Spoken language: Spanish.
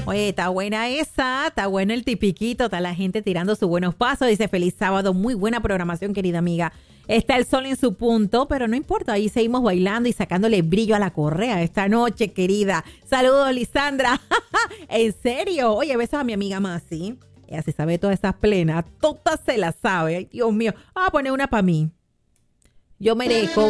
Oye, está buena esa, está bueno el tipiquito, está la gente tirando sus buenos pasos. Dice, feliz sábado, muy buena programación, querida amiga. Está el sol en su punto, pero no importa, ahí seguimos bailando y sacándole brillo a la correa esta noche, querida. Saludos, Lisandra. ¿En serio? Oye, besos a mi amiga Masi. Ella se sabe todas esas plenas, todas se las sabe. Ay, Dios mío. Vamos a poner una para mí. Yo merezco